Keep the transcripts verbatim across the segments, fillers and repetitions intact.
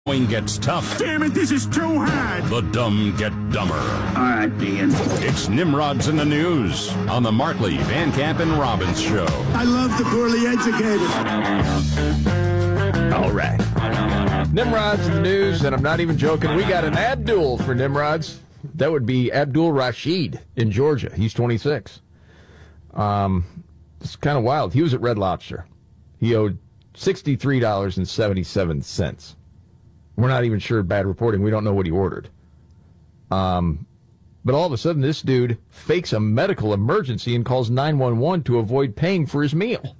Going gets tough. Damn it, this is too hard. The dumb get dumber. All right, Ian. It's Nimrod's in the News on the Markley, Van Camp, and Robbins Show. I love the poorly educated. All right. Nimrod's in the News, and I'm not even joking. We got an Abdul for Nimrod's. That would be Abdul Rashid in Georgia. He's twenty-six. Um, it's kind of wild. He was at Red Lobster. He owed sixty-three dollars and seventy-seven cents. We're not even sure, bad reporting. We don't know what he ordered. Um, but all of a sudden, this dude fakes a medical emergency and calls nine one one to avoid paying for his meal.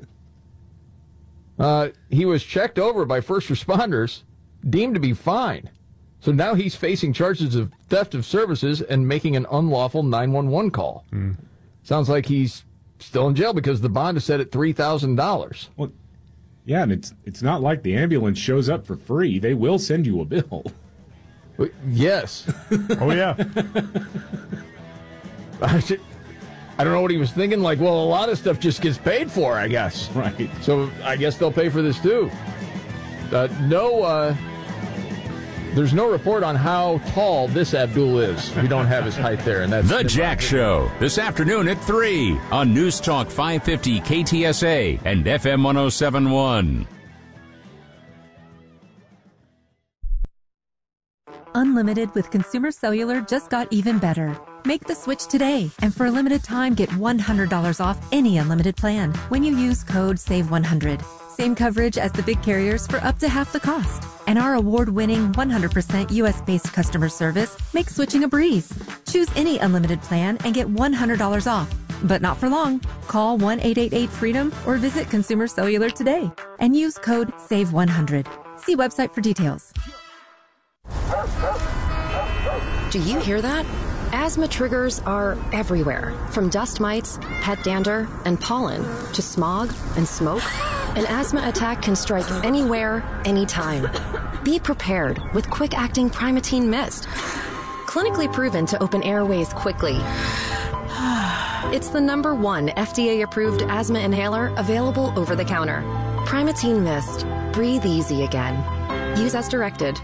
Uh, he was checked over by first responders, deemed to be fine. So now he's facing charges of theft of services and making an unlawful nine one one call. Mm. Sounds like he's still in jail because the bond is set at three thousand dollars. Well, yeah, and it's it's not like the ambulance shows up for free. They will send you a bill. Yes. Oh, yeah. I, should, I don't know what he was thinking. Like, well, a lot of stuff just gets paid for, I guess. Right. So I guess they'll pay for this, too. Uh, no, uh, there's no report on how tall this Abdul is. We don't have his height there. And that's The Jack Show, this afternoon at three on News Talk five fifty K T S A and F M one oh seven point one. Unlimited with Consumer Cellular just got even better. Make the switch today, and for a limited time, get one hundred dollars off any unlimited plan when you use code save one hundred. Same coverage as the big carriers for up to half the cost. And our award-winning one hundred percent U S-based customer service makes switching a breeze. Choose any unlimited plan and get one hundred dollars off. But not for long. Call one eight eight eight freedom or visit Consumer Cellular today and use code save one hundred. See website for details. Do you hear that? Asthma triggers are everywhere, from dust mites, pet dander, and pollen, to smog and smoke. An asthma attack can strike anywhere, anytime. Be prepared with quick-acting Primatene Mist. Clinically proven to open airways quickly. It's the number one F D A-approved asthma inhaler available over the counter. Primatene Mist. Breathe easy again. Use as directed.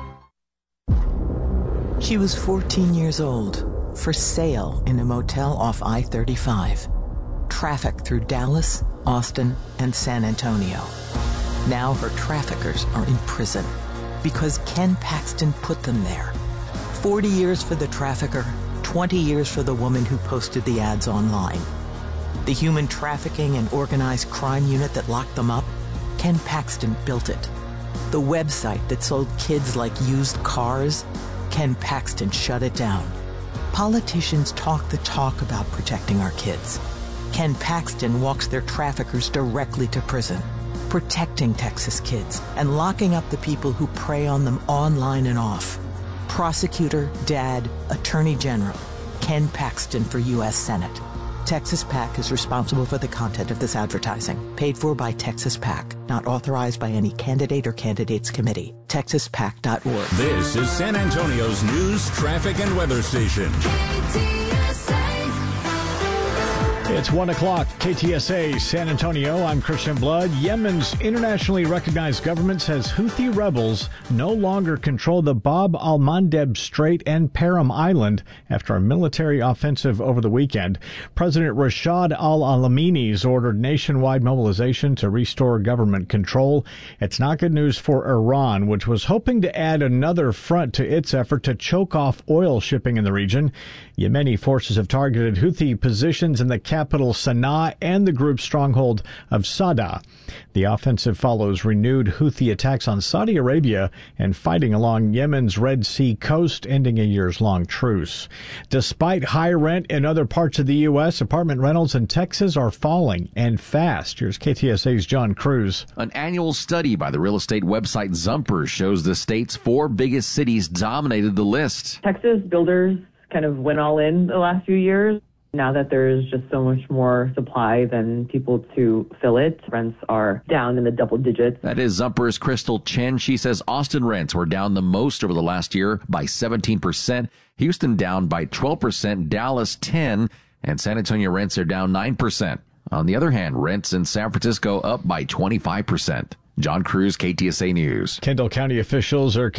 She was fourteen years old, for sale in a motel off I thirty-five. Traffic through Dallas, Austin, and San Antonio. Now her traffickers are in prison because Ken Paxton put them there. forty years for the trafficker, twenty years for the woman who posted the ads online. The human trafficking and organized crime unit that locked them up, Ken Paxton built it. The website that sold kids like used cars, Ken Paxton shut it down. Politicians talk the talk about protecting our kids. Ken Paxton walks their traffickers directly to prison, protecting Texas kids and locking up the people who prey on them online and off. Prosecutor, Dad, Attorney General, Ken Paxton for U S Senate. Texas PAC is responsible for the content of this advertising. Paid for by Texas PAC. Not authorized by any candidate or candidates committee. texas pac dot org. This is San Antonio's news, traffic, and weather station. It's one o'clock, K T S A, San Antonio. I'm Christian Blood. Yemen's internationally recognized government says Houthi rebels no longer control the Bab al-Mandeb Strait and Param Island after a military offensive over the weekend. President Rashad al-Alamini has ordered nationwide mobilization to restore government control. It's not good news for Iran, which was hoping to add another front to its effort to choke off oil shipping in the region. Yemeni forces have targeted Houthi positions in the capital Sana'a and the group's stronghold of Sada. The offensive follows renewed Houthi attacks on Saudi Arabia and fighting along Yemen's Red Sea coast, ending a years-long truce. Despite high rent in other parts of the U S, apartment rentals in Texas are falling, and fast. Here's K T S A's John Cruz. An annual study by the real estate website Zumper shows the state's four biggest cities dominated the list. Texas builders kind of went all in the last few years. Now that there's just so much more supply than people to fill it, rents are down in the double digits. That is Zumper's Crystal Chen. She says Austin rents were down the most over the last year by seventeen percent, Houston down by twelve percent, Dallas ten percent, and San Antonio rents are down nine percent. On the other hand, rents in San Francisco up by twenty-five percent. John Cruz, K T S A News. Kendall County officials are